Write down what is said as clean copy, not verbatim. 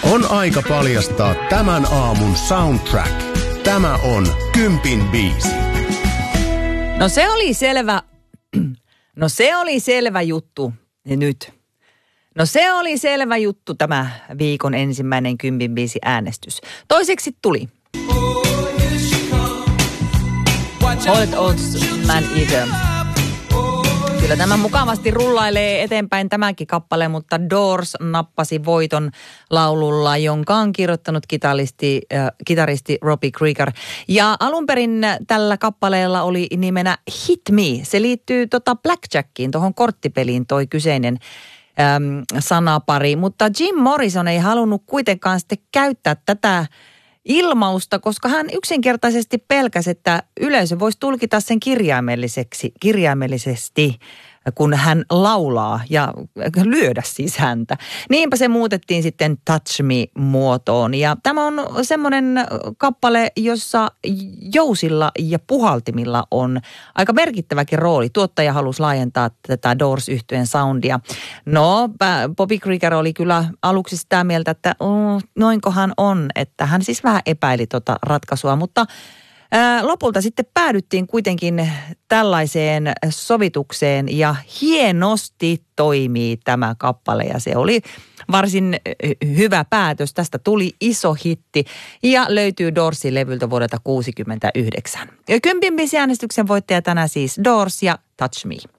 On aika paljastaa tämän aamun soundtrack. Tämä on Kympin biisi. No se oli selvä juttu nyt. No se oli selvä juttu tämä viikon ensimmäinen Kympin biisi äänestys. Toiseksi tuli Old Oats Man Eater. Kyllä tämä mukavasti rullailee eteenpäin tämäkin kappale, mutta Doors nappasi voiton laululla, jonka on kirjoittanut kitaristi Robbie Krieger. Ja alun perin tällä kappaleella oli nimenä Hit Me. Se liittyy Blackjackiin, tuohon korttipeliin toi kyseinen sanapari. Mutta Jim Morrison ei halunnut kuitenkaan sitten käyttää tätä ilmausta, koska hän yksinkertaisesti pelkäsi, että yleisö voisi tulkita sen kirjaimellisesti, kun hän laulaa ja lyödä siis häntä. Niinpä se muutettiin sitten Touch Me-muotoon. Ja tämä on semmoinen kappale, jossa jousilla ja puhaltimilla on aika merkittäväkin rooli. Tuottaja halusi laajentaa tätä Doors-yhtyeen soundia. No, Bobby Krieger oli kyllä aluksi sitä mieltä, että noinkohan on, että hän siis vähän epäili ratkaisua, mutta lopulta sitten päädyttiin kuitenkin tällaiseen sovitukseen ja hienosti toimii tämä kappale ja se oli varsin hyvä päätös. Tästä tuli iso hitti ja löytyy Doorsin levyltä vuodelta 1969. Kympin biisi äänestyksen voittaja tänään siis Doors ja Touch Me.